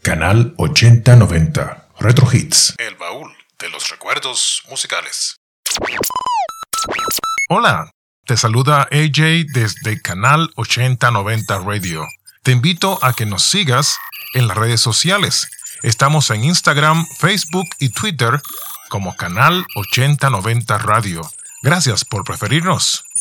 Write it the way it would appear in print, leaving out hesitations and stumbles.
Canal 8090 Retro Hits. El baúl de los recuerdos musicales. Hola, te saluda AJ desde Canal 8090 Radio. Te invito a que nos sigas en las redes sociales. Estamos en Instagram, Facebook y Twitter como Canal 8090 Radio. Gracias por preferirnos.